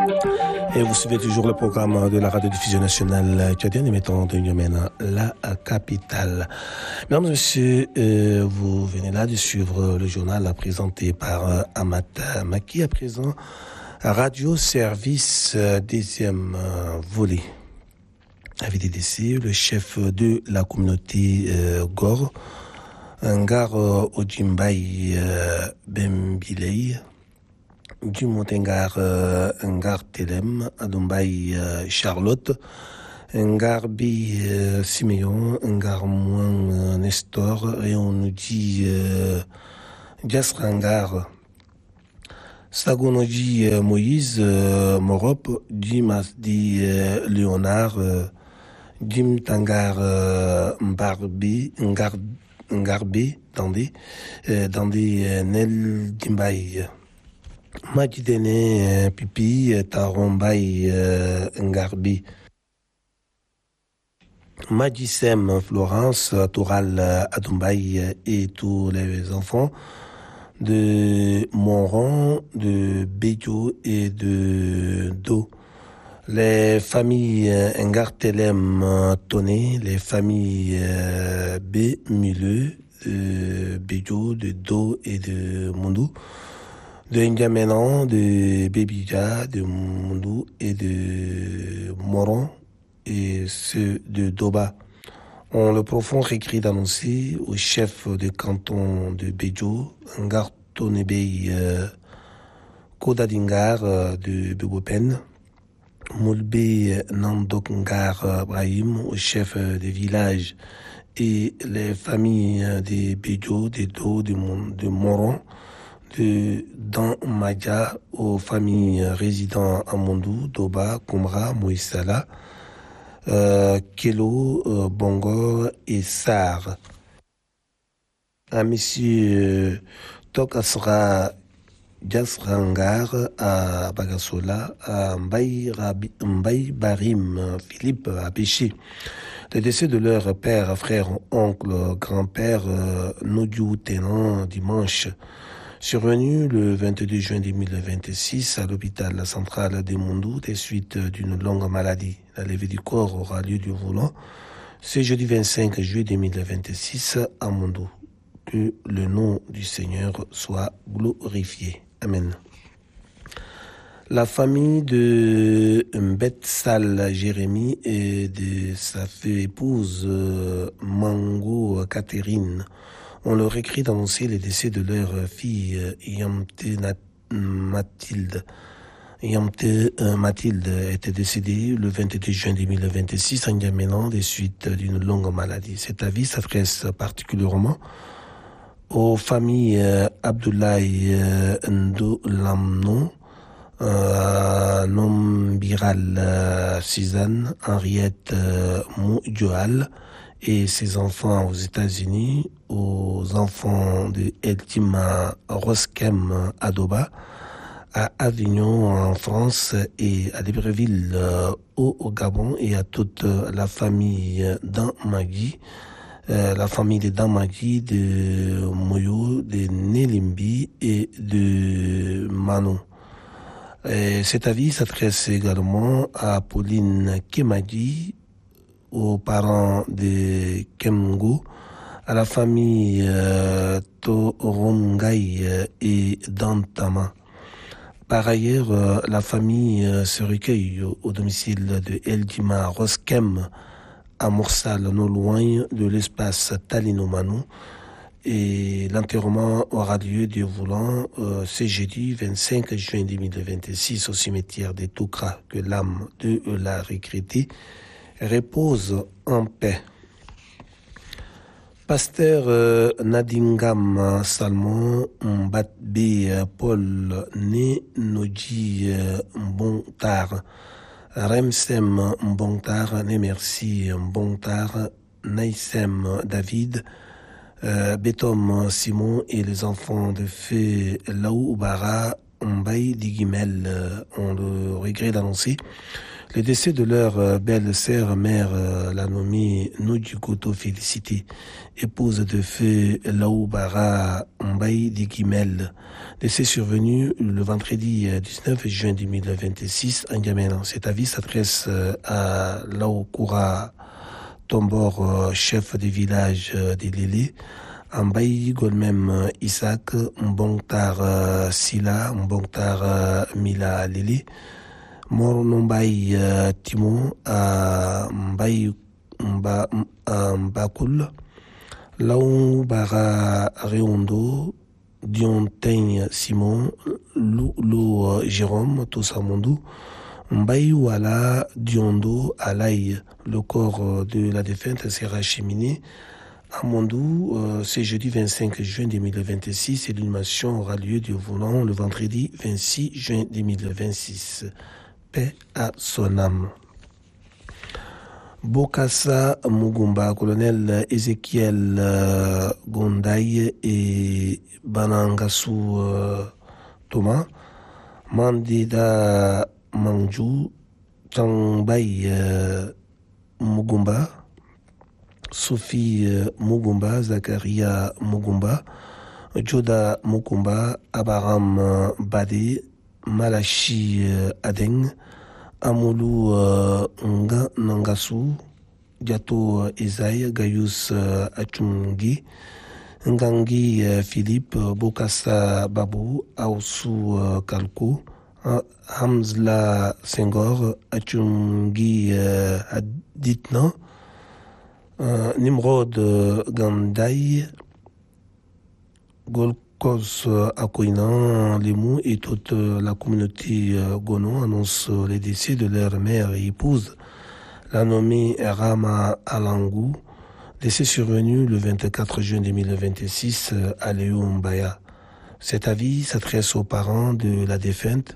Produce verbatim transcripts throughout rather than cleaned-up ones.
Et vous suivez toujours le programme de la radiodiffusion nationale tchadienne émettant de N'Djamena, la capitale. Mesdames et messieurs, euh, vous venez là de suivre le journal présenté par euh, Amata Maki. À présent, Radio Service, euh, deuxième euh, volet. Avec des décès, le chef de la communauté euh, Gore, Ngar euh, Ojimbai euh, Bembilei, du Montengar euh, Ngar Telem, Adumbai euh, Charlotte, Ngar Bi euh, Siméon, Ngar Mouan euh, Nestor, et on nous dit euh, Jasrangar, Sagonoji euh, Moïse, euh, Morop, Dimas di euh, Léonard, euh, Jim Tangar euh, Mbarbi, Ngar, Ngarbe, Dandé, euh, Dandé euh, Nel Dimbai. Majidene euh, Pipi, euh, Tarombai euh, Ngarbi. Majisem Florence, Toural euh, Adumbai euh, et tous les enfants de Monron, de Bédio et de Do. Les familles euh, Ngartelem euh, Toné, les familles euh, B Muleux, de Bédio, de Do et de Mondou, de N'Djamena, de Bébija, de Mondou et de Moron, et ceux de Doba. On le profond récrit d'annoncer au chef de canton de Bédio, Ngartonebei euh, Kodadingar euh, de Bebopen, Moulbe Nandokngar Brahim, au chef des villages, et les familles des Bédio, des Do, de, de Moron, de Dan Madja, aux familles résidant à Mondou, Doba, Koumra, Moïsala, euh, Kelo, euh, Bongo et Sar. À monsieur euh, Tokasra Jasrangar à Bagasola, à Mbaye, Rabi, Mbaye Barim, Philippe à Péché. Le décès de leur père, frère, oncle, grand-père, euh, Nodiou Ténan, dimanche, survenu le vingt-deux juin deux mille vingt-six à l'hôpital central de Mondou des suites d'une longue maladie. La levée du corps aura lieu du volant ce jeudi vingt-cinq juillet deux mille vingt-six à Mondou. Que le nom du Seigneur soit glorifié. Amen. La famille de Mbetsal Jérémie et de sa épouse Mango Catherine ont leur écrit d'annoncer le décès de leur fille Yamte Mathilde. Yamte euh, Mathilde était décédée le vingt-deux juin deux mille vingt-six en N'Djamena des suites d'une longue maladie. Cet avis s'adresse particulièrement aux familles euh, Abdoulaye euh, Ndolamno, euh, Nombiral euh, Suzanne, Henriette euh, Moudjoal et ses enfants aux États-Unis, aux enfants de Eltima Roskem Adoba, à Avignon en France et à Libreville euh, au, au Gabon, et à toute la famille d'Anmagui, euh, la famille de Damagui, de Moyo, de Nelimbi et de Manon. Et cet avis s'adresse également à Pauline Kemadi, aux parents de Kemgo, à la famille euh, Torongai et Dantama. Par ailleurs, euh, la famille euh, se recueille au, au domicile de Eldima Roskem à Morsal, non loin de l'espace Talino-Manou, et l'enterrement aura lieu Dieu voulant euh, ce jeudi vingt-cinq juin deux mille vingt-six au cimetière de Toukra. Que l'âme de la regrettée repose en paix. Pasteur euh, Nadingam Salmon Mbatbe euh, Paul Né Noji euh, Mbontar Remsem Mbontar Nemersi Mbontar Naïsem David euh, Betom Simon et les enfants de feu Laou Bara Mbaye Digimel euh, ont le regret d'annoncer Le décès de leur euh, belle-sœur, mère, euh, la nommée Nodjukoto Félicité, épouse de feu Laoubara Mbaye Digimel. Décès survenu le vendredi euh, dix-neuf juin deux mille vingt-six à N'Djamena. Cet avis s'adresse euh, à Laokoura Tombor, euh, chef du village euh, de Lélé, Mbaye Golmem euh, Isaac, Mbongtar euh, Sila, Mbongtar euh, Mila Lélé, Mor Mbaye euh, Timon, à Mbaye Mba, à Mbakoul, Laou Bara Reondo, Dion Teigne Simon, Lou Lou euh, Jérôme Tossamondou, Mbaye Ouala Diondo Alaï. Le corps euh, de la défunte sera acheminé à Mondou euh, ce jeudi vingt-cinq juin deux mille vingt-six et l'inhumation aura lieu du volant le vendredi vingt-six juin deux mille vingt-six. Paix à son âme. Bokassa Mugumba, colonel Ezekiel euh, Gondaï et Banangassou euh, Thomas, Mandida Manjou, Changbay euh, Mugumba, Sophie euh, Mugumba, Zakaria Mugumba, Joda Mugumba, Abaram euh, Bade, Malachi euh, Adeng, Amoulou euh, Nga Nangasu, Diato euh, Esaïe, Gaius euh, Achungi, Ngangi euh, Philippe, euh, Bokassa Babou, Aoussou euh, Kalko, euh, Hamzla Senghor, Achungi euh, Aditna, euh, Nimrod euh, Gandaï, Golkos euh, Akoinan, Lemou et toute euh, la communauté euh, Gono annoncent euh, les décès de leur mère et épouse, la nommée Rama Alangou, décès survenu le vingt-quatre juin deux mille vingt-six euh, à Léo Mbaya. Cet avis s'adresse aux parents de la défunte,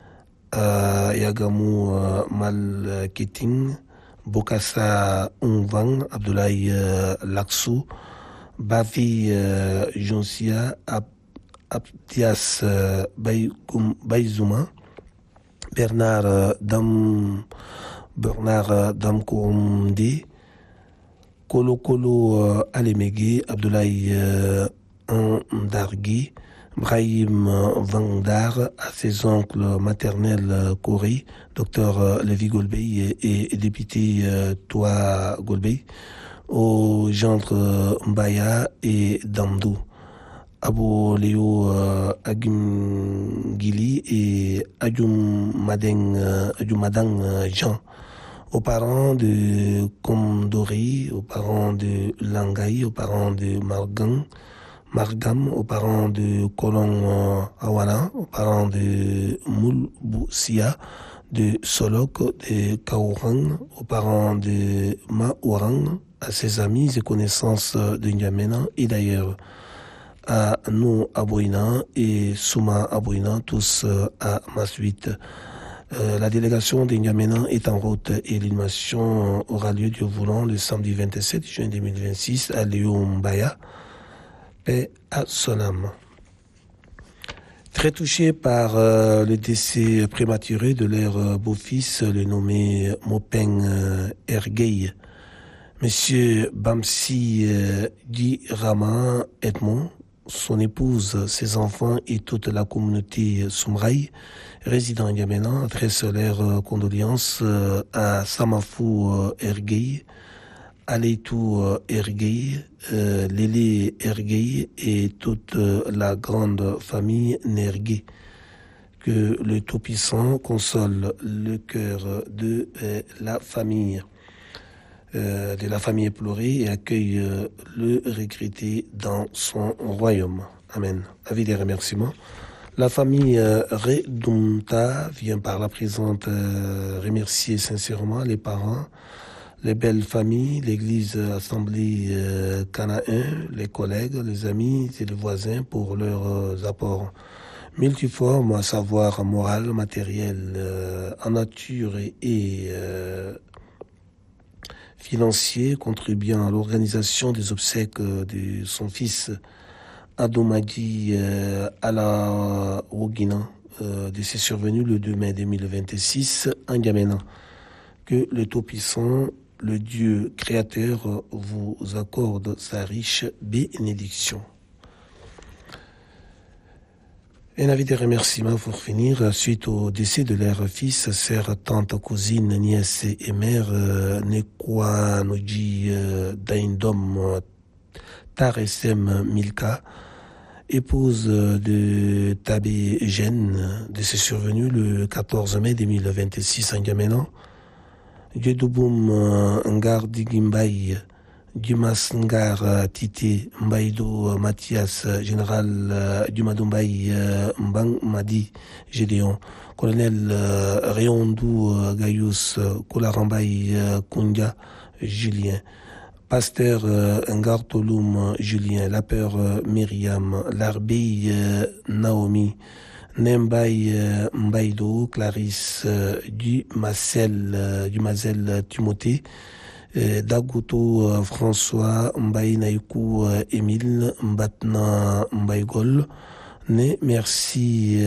à Yagamou euh, Malketing, Bokassa Unvang, Abdoulaye euh, Laksou, Bavi euh, Jonsia, Ab Abdias euh, Baïzouma, Bernard euh, Dam Bernard euh, Damkoundé, Kolo Kolo euh, Alemege, Abdoulaye euh, Ndargui, Brahim Vandar, à ses oncles maternels euh, Corée, docteur euh, Lévi Golbey et, et député euh, Toa Golbey, au gendre euh, Mbaya et Damdou, Abo Léo euh, Agimgili et Adjoum Madeng euh, Adjoum Madang euh, Jean, aux parents de Komdori, aux parents de Langaï, aux parents de Margan, Margam, aux parents de Kolon euh, Awana, aux parents de Moulboussia, de Solok, de Kaourang, aux parents de Maourang, à ses amis et connaissances de N'Djamena et d'ailleurs à nous Aboina et Souma Aboina, tous euh, à Massuite. Euh, la délégation de N'Djamena est en route et l'inhumation aura lieu du volant le samedi vingt-sept juin deux mille vingt-six à Léo Mbaya. Paix à son âme. Très touché par euh, le décès prématuré de leur euh, beau-fils, le nommé Mopeng euh, Ergueil, Monsieur Bamsi euh, Dirama Edmond, son épouse, ses enfants et toute la communauté Soumraï, résidant à N'Djamena, adressent leurs euh, condoléances euh, à Samafou euh, Ergueil, Aleitou euh, Ergueil, euh, Lélé Ergueil et toute euh, la grande famille Nergué. Que le Tout-Puissant console le cœur de euh, la famille. Euh, de la famille éplorée et accueille euh, le regretté dans son royaume. Amen. Avis des remerciements. La famille euh, Redunta vient par la présente euh, remercier sincèrement les parents, les belles familles, l'église assemblée euh, Canaan, les collègues, les amis et les voisins pour leurs euh, apports multiformes, à savoir moral, matériel, euh, en nature et, et euh, financier, contribuant à l'organisation des obsèques de son fils Adomadi euh, Ala Wogina, euh, décès survenu le deux mai deux mille vingt-six à N'Djamena. Que le Tout-Puissant, le Dieu créateur, vous accorde sa riche bénédiction. Un avis de remerciement pour finir. Suite au décès de leur fils, sœur, tante, cousine, nièce et mère, Nekwa Noji Daindom Taresem Milka, épouse de Tabé Gène, de ses survenus le quatorze mai deux mille vingt-six en Yamenan, Dieudouboum Ngar Digimbaï, Dumas Ngar Tite Mbaïdo Mathias, général Dumadumbaï Mbang Madi Gédéon, colonel Réondou Gayus Kolarambaï Kundia Julien, pasteur Ngar Toloum Julien, Lapeur Myriam, Larbey Naomi, Nembaï Mbaïdo, Clarisse Dumasel, Dumazel Timothée, Dagoto François, Mbaï Naïkou Émile, Mbatna Mbaïgol, Né Merci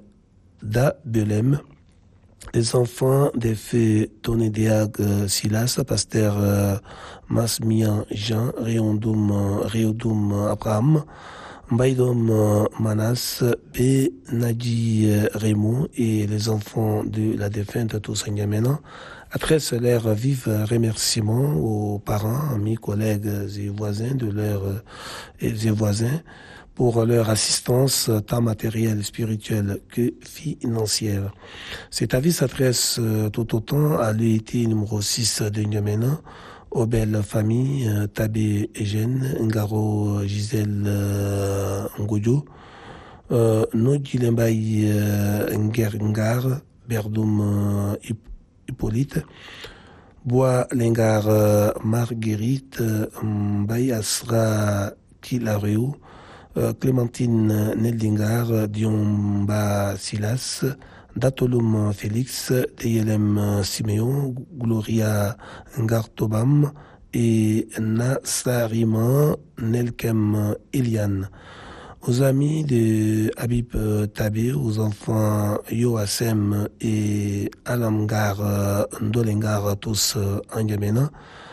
Da Belem, les enfants des feux Tonedéag Silas, pasteur Masmian Jean, Réondoum Réodoum Abraham, Mbaïdom Manas, B. Nadi Raymond et les enfants de la défunte Toussaint Yamena adressent leurs vifs remerciements aux parents, amis, collègues et voisins de leurs et voisins pour leur assistance tant matérielle, spirituelle que financière. Cet avis s'adresse tout autant à l'U I T numéro six de N'Djamena, aux belles familles, Tabé Eugène, Ngaro Gisèle euh, Ngodio, euh, Nodjilembaï euh, Ngar, Berdoum euh, Hippolyte, Bois Lengar euh, Marguerite, Mbaï Asra Kilareo, euh, Clémentine Neldingar, Diomba Silas, Datolum Félix, Deyelem Siméon, Gloria Ngartobam et Nassarima Nelkem Eliane. Aux amis de Habib Tabé, aux enfants Yoasem et Alamgar Ndolengar, tous en Yamena,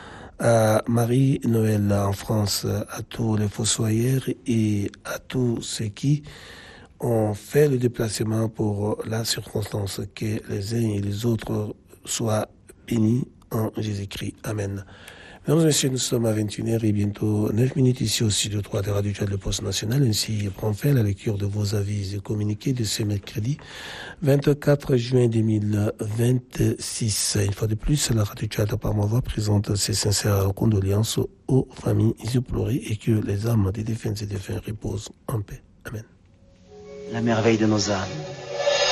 à Marie-Noël en France, à tous les fossoyeurs et à tous ceux qui ont fait le déplacement pour la circonstance, que les uns et les autres soient bénis en Jésus-Christ. Amen. Mesdames et messieurs, nous sommes à vingt et une heures et bientôt neuf minutes ici au studio trois de Radio Tchad, le Poste National. Ainsi prend fin la lecture de vos avis et communiqués de ce mercredi vingt-quatre juin deux mille vingt-six. Une fois de plus, la Radio Tchad par ma voix présente ses sincères condoléances aux familles éplorées et que les âmes des défunts et défunts reposent en paix. Amen. La merveille de nos âmes.